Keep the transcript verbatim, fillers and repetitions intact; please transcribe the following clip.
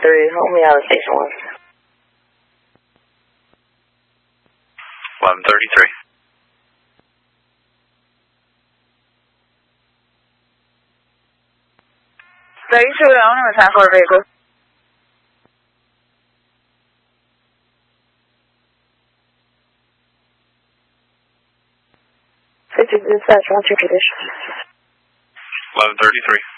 three, hold me out of station one. eleven thirty-three. thirty-two to owner with half our vehicle. fifty dispatch, what's your condition? eleven thirty-three.